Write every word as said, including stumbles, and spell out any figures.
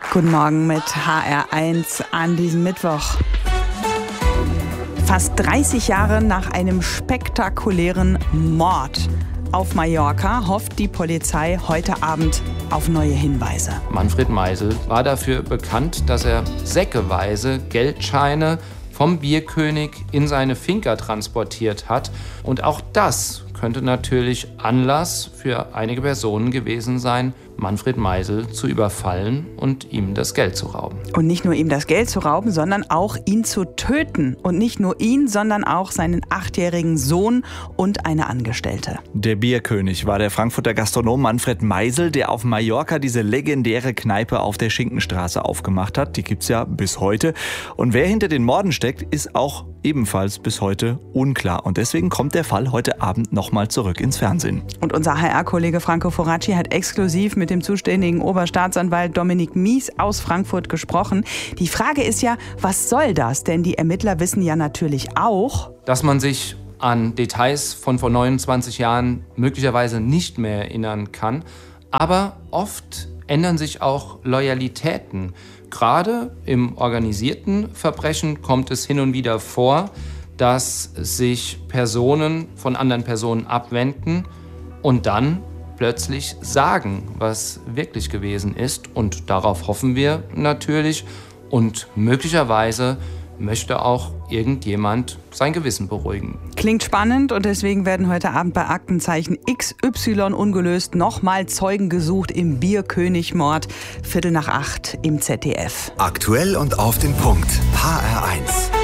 Guten Morgen mit H R eins an diesem Mittwoch. Fast dreißig Jahre nach einem spektakulären Mord auf Mallorca hofft die Polizei heute Abend auf neue Hinweise. Manfred Meisel war dafür bekannt, dass er säckeweise Geldscheine vom Bierkönig in seine Finca transportiert hat. Und auch das könnte natürlich Anlass für einige Personen gewesen sein, Manfred Meisel zu überfallen und ihm das Geld zu rauben. Und nicht nur ihm das Geld zu rauben, sondern auch ihn zu töten. Und nicht nur ihn, sondern auch seinen achtjährigen Sohn und eine Angestellte. Der Bierkönig war der Frankfurter Gastronom Manfred Meisel, der auf Mallorca diese legendäre Kneipe auf der Schinkenstraße aufgemacht hat. Die gibt's ja bis heute. Und wer hinter den Morden steckt, ist auch ebenfalls bis heute unklar. Und deswegen kommt der Fall heute Abend nochmal zurück ins Fernsehen. Und unser H R-Kollege Franco Foracci hat exklusiv mit dem zuständigen Oberstaatsanwalt Dominik Mies aus Frankfurt gesprochen. Die Frage ist ja, was soll das? Denn die Ermittler wissen ja natürlich auch, dass man sich an Details von vor neunundzwanzig Jahren möglicherweise nicht mehr erinnern kann. Aber oft ändern sich auch Loyalitäten. Gerade im organisierten Verbrechen kommt es hin und wieder vor, dass sich Personen von anderen Personen abwenden und dann plötzlich sagen, was wirklich gewesen ist. Und darauf hoffen wir natürlich. Und möglicherweise möchte auch irgendjemand sein Gewissen beruhigen. Klingt spannend und deswegen werden heute Abend bei Aktenzeichen X Y ungelöst nochmal Zeugen gesucht im Bierkönig-Mord. Viertel nach acht im Z D F. Aktuell und auf den Punkt. H R eins.